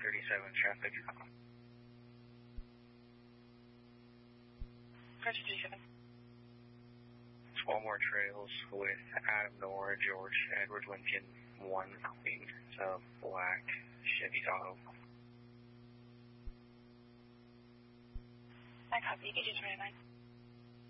I-37 traffic. Roger 37. Walmart Trails with Adam Nora, George Edward Lincoln, 1 Queen, black Chevy Tahoe. I copy, agent 29.